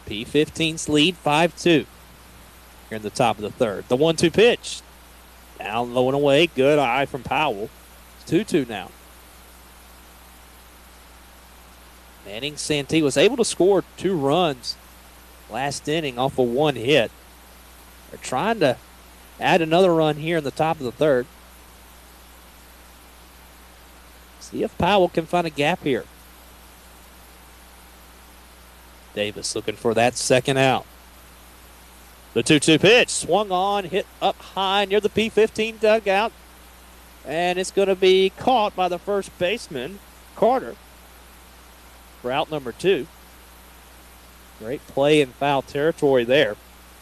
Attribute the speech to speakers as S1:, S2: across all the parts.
S1: P15's lead 5-2 here in the top of the third. The 1-2 pitch. Down low and away. Good eye from Powell. It's 2-2 now. Manning Santee was able to score 2 runs last inning off of 1 hit. They're trying to add another run here in the top of the third. See if Powell can find a gap here. Davis looking for that second out. The 2-2 pitch swung on, hit up high near the P15 dugout. And it's going to be caught by the first baseman, Carter, for out number 2. Great play in foul territory there.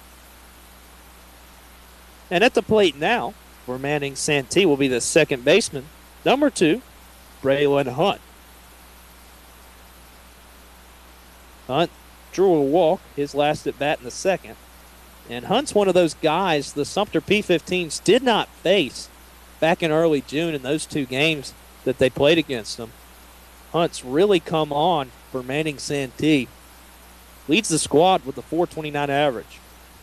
S1: And at the plate now for Manning Santee will be the second baseman, number 2, Braylon Hunt. Hunt drew a walk, his last at bat in the second. And Hunt's one of those guys the Sumter P15s did not face back in early June in those 2 games that they played against them. Hunt's really come on for Manning Santee. Leads the squad with a .429 average.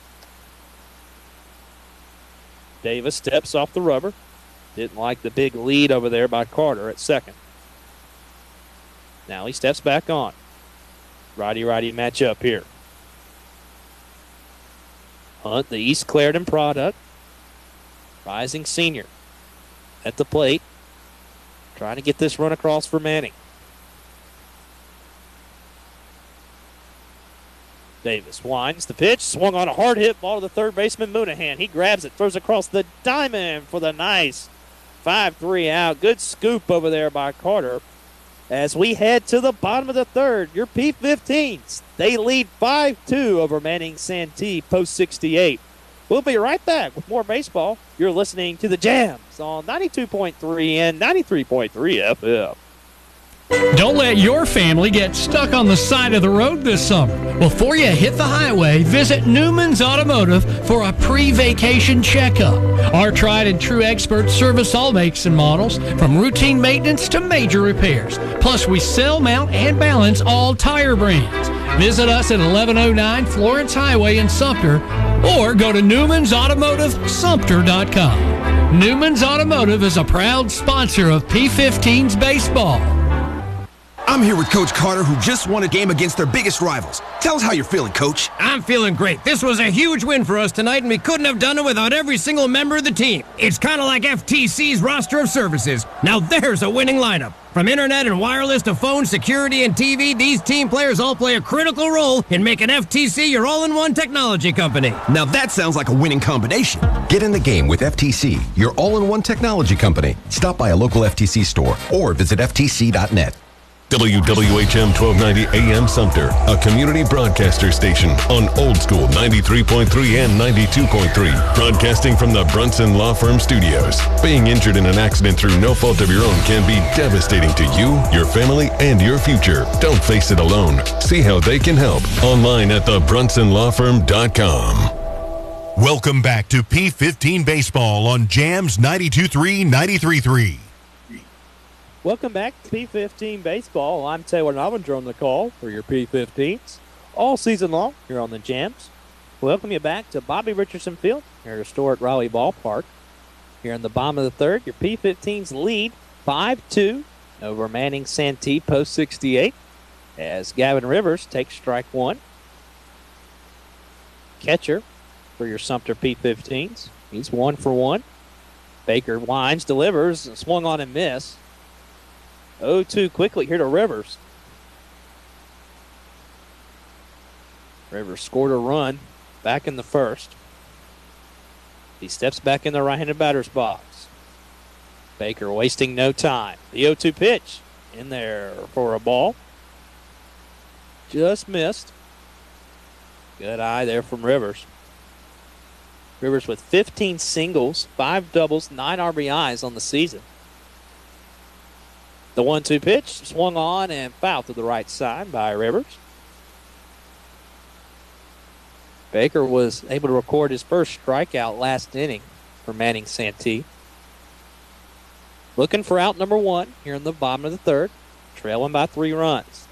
S1: Davis steps off the rubber. Didn't like the big lead over there by Carter at second. Now he steps back on. Righty-righty matchup here. Hunt, the East Clarendon product. Rising senior at the plate. Trying to get this run across for Manning. Davis winds the pitch. Swung on a hard hit ball to the third baseman, Moonahan. He grabs it, throws across the diamond for the nice 5-3 out. Good scoop over there by Carter. As we head to the bottom of the third, your P15s, they lead 5-2 over Manning Santee post 68. We'll be right back with more baseball. You're listening to the Jams on 92.3 and 93.3 FM.
S2: Don't let your family get stuck on the side of the road this summer. Before you hit the highway, visit Newman's Automotive for a pre-vacation checkup. Our tried and true experts service all makes and models, from routine maintenance to major repairs. Plus, we sell, mount, and balance all tire brands. Visit us at 1109 Florence Highway in Sumter or go to NewmansAutomotiveSumter.com. Newman's Automotive is a proud sponsor of P15's baseball.
S3: I'm here with Coach Carter, who just won a game against their biggest rivals. Tell us how you're feeling, Coach.
S4: I'm feeling great. This was a huge win for us tonight, and we couldn't have done it without every single member of the team. It's kind of like FTC's roster of services. Now there's a winning lineup. From internet and wireless to phone, security, and TV, these team players all play a critical role in making FTC your all-in-one technology company.
S3: Now that sounds like a winning combination.
S5: Get in the game with FTC, your all-in-one technology company. Stop by a local FTC store or visit ftc.net.
S6: WWHM 1290 AM Sumter, a community broadcaster station on Old School 93.3 and 92.3, broadcasting from the Brunson Law Firm studios. Being injured in an accident through no fault of your own can be devastating to you, your family, and your future. Don't face it alone. See how they can help online at thebrunsonlawfirm.com.
S7: Welcome back to P15 Baseball on Jams 92.3, 93.3.
S1: Welcome back to P15 Baseball. I'm Taylor Novinger on the call for your P15s all season long here on the Jams. Welcome you back to Bobby Richardson Field here at historic Raleigh Ballpark. Here in the bottom of the third, your P15s lead 5-2 over Manning Santee post 68 as Gavin Rivers takes strike one. Catcher for your Sumter P15s. He's 1 for 1. Baker winds, delivers, and swung on and missed. 0-2 quickly here to Rivers. Rivers scored a run back in the first. He steps back in the right-handed batter's box. Baker wasting no time. The 0-2 pitch in there for a ball. Just missed. Good eye there from Rivers. Rivers with 15 singles, 5 doubles, 9 RBIs on the season. The 1-2 pitch swung on and fouled to the right side by Rivers. Baker was able to record his first strikeout last inning for Manning Santee. Looking for out number 1 here in the bottom of the third, trailing by 3 runs.